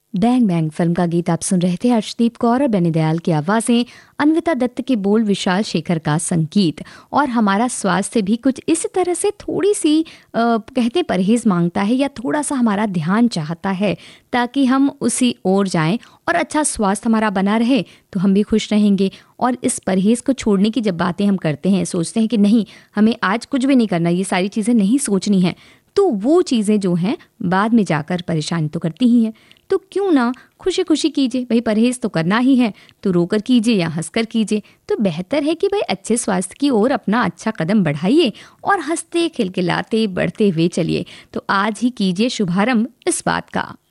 Bang bang film का गीत आप सुन रहे थे। अर्शदीप कौर और बनी दयाल की आवाज़ें, अन्विता दत्त के बोल, विशाल शेखर का संगीत। और हमारा स्वास्थ्य भी कुछ इस तरह से थोड़ी सी कहते परहेज मांगता है या थोड़ा सा हमारा ध्यान चाहता है ताकि हम उसी ओर जाएं और अच्छा स्वास्थ्य हमारा बना रहे तो हम भी खुश रहेंगे। और इस परहेज को छोड़ने की जब बातें हम करते हैं, सोचते हैं कि नहीं हमें आज कुछ भी नहीं करना, ये सारी चीज़ें नहीं सोचनी है, तो वो चीज़ें जो हैं बाद में जाकर परेशानी तो करती ही हैं। तो क्यों ना खुशी खुशी कीजिए, भाई परहेज तो करना ही है तो रोकर कीजिए या हंसकर कीजिए। तो बेहतर है कि भाई अच्छे स्वास्थ्य की ओर अपना अच्छा कदम बढ़ाइए और हंसते खिलखिलाते बढ़ते हुए चलिए। तो आज ही कीजिए शुभारंभ इस बात का।